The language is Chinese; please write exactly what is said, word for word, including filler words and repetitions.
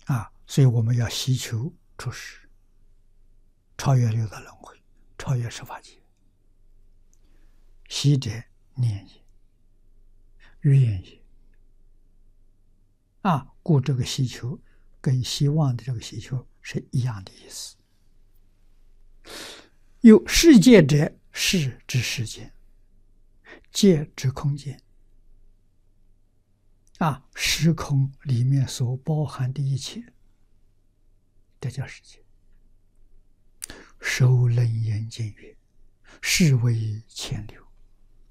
啊，所以我们要希求出世，超越六道轮回，超越十法界。希者念也，愿也。啊，故这个希求跟希望的这个希求是一样的意思。有世界者，世之世界，界之空间。啊，时空里面所包含的一切，这叫世界。首楞严见曰：是为前流。